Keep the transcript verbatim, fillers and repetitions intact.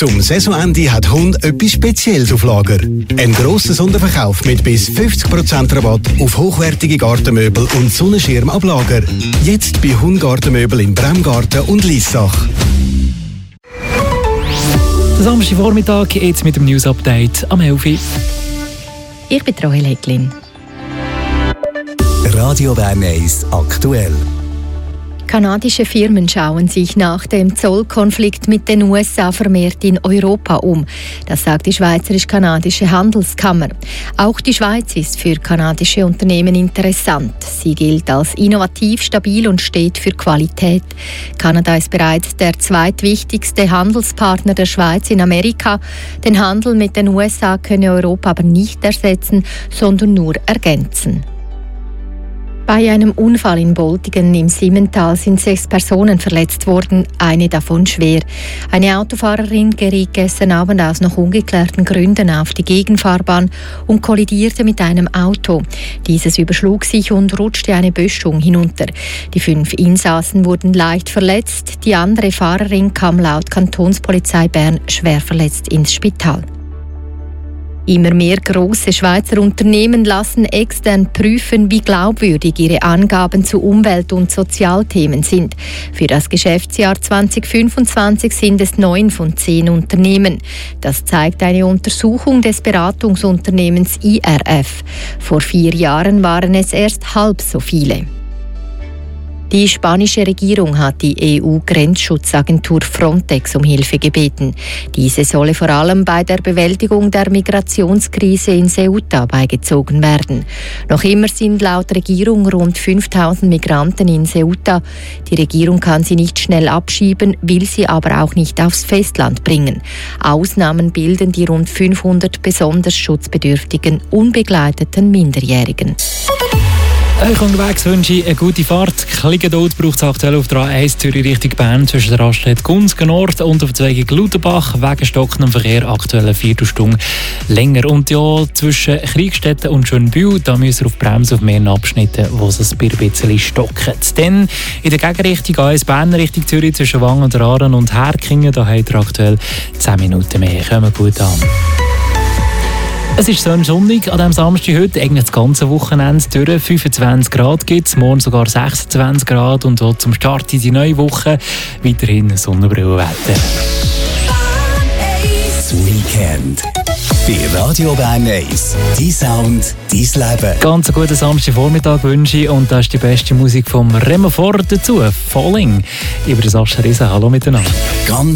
Zum Saisonende hat Hund etwas Spezielles auf Lager. Ein grosser Sonderverkauf mit bis fünfzig Prozent Rabatt auf hochwertige Gartenmöbel und Sonnenschirm ab Lager. Jetzt bei Hund Gartenmöbel in Bremgarten und Liessach. Samstagvormittag, jetzt mit dem News-Update am elf Uhr. Ich bin Rahel Hecklin. Radio Bern eins aktuell. Kanadische Firmen schauen sich nach dem Zollkonflikt mit den U S A vermehrt in Europa um. Das sagt die Schweizerisch-Kanadische Handelskammer. Auch die Schweiz ist für kanadische Unternehmen interessant. Sie gilt als innovativ, stabil und steht für Qualität. Kanada ist bereits der zweitwichtigste Handelspartner der Schweiz in Amerika. Den Handel mit den U S A könne Europa aber nicht ersetzen, sondern nur ergänzen. Bei einem Unfall in Boltigen im Simmental sind sechs Personen verletzt worden, eine davon schwer. Eine Autofahrerin geriet gestern Abend aus noch ungeklärten Gründen auf die Gegenfahrbahn und kollidierte mit einem Auto. Dieses überschlug sich und rutschte eine Böschung hinunter. Die fünf Insassen wurden leicht verletzt. Die andere Fahrerin kam laut Kantonspolizei Bern schwer verletzt ins Spital. Immer mehr grosse Schweizer Unternehmen lassen extern prüfen, wie glaubwürdig ihre Angaben zu Umwelt- und Sozialthemen sind. Für das Geschäftsjahr zwanzig fünfundzwanzig sind es neun von zehn Unternehmen. Das zeigt eine Untersuchung des Beratungsunternehmens I R F. Vor vier Jahren waren es erst halb so viele. Die spanische Regierung hat die E U-Grenzschutzagentur Frontex um Hilfe gebeten. Diese solle vor allem bei der Bewältigung der Migrationskrise in Ceuta beigezogen werden. Noch immer sind laut Regierung rund fünftausend Migranten in Ceuta. Die Regierung kann sie nicht schnell abschieben, will sie aber auch nicht aufs Festland bringen. Ausnahmen bilden die rund fünfhundert besonders schutzbedürftigen, unbegleiteten Minderjährigen. Euch unterwegs wünsche ich eine gute Fahrt. Ein Geduld braucht es aktuell auf der A eins Zürich Richtung Bern zwischen der Raststätte Gunzgen Nord und auf der Zweige Glutenbach. Wegen stockendem Verkehr aktuell eine Viertelstunde länger. Und ja, zwischen Kriegstetten und Schönbühl, da müssen wir auf Bremse auf mehreren Abschnitten, wo es ein bisschen stockt. Dann in der Gegenrichtung A eins Bern Richtung Zürich zwischen Wangen und Aaren und Herkingen, da habt ihr aktuell zehn Minuten mehr. Kommen gut an. Es ist schön sonnig an diesem Samstag heute, eigentlich das ganze Wochenende durch. fünfundzwanzig Grad gibt es, morgen sogar sechsundzwanzig Grad und auch zum Start in die neue Woche weiterhin Sonnenbrillenwetter. Das Weekend bei Radio Bern eins. Dein Sound, dein Leben. Ganz einen guten Samstagvormittag wünsche ich und das ist die beste Musik vom Remo Ford dazu, Falling. Über das Asche Riesen, hallo miteinander. Ganz